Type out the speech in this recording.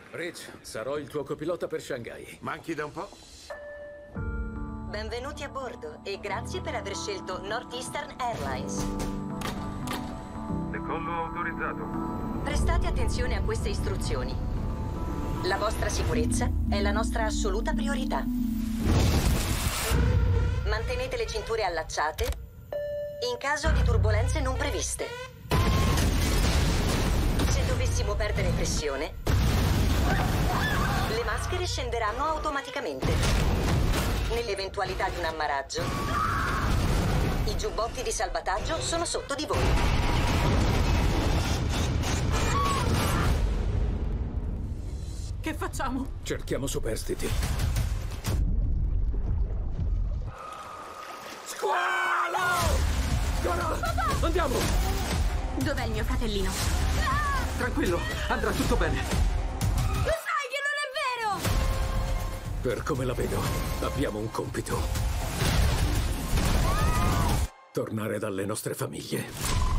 Rich, sarò il tuo copilota per Shanghai. Manchi da un po'? Benvenuti a bordo e grazie per aver scelto Northeastern Airlines. Decollo autorizzato. Prestate attenzione a queste istruzioni. La vostra sicurezza è la nostra assoluta priorità. Mantenete le cinture allacciate in caso di turbolenze non previste. Se dovessimo perdere pressione, le maschere scenderanno automaticamente. Nell'eventualità di un ammaraggio, i giubbotti di salvataggio sono sotto di voi. Che facciamo? Cerchiamo superstiti. Squalo! Cora! Papà! Andiamo! Dov'è il mio fratellino? Tranquillo, andrà tutto bene. Lo sai che non è vero! Per come la vedo, abbiamo un compito. Tornare dalle nostre famiglie.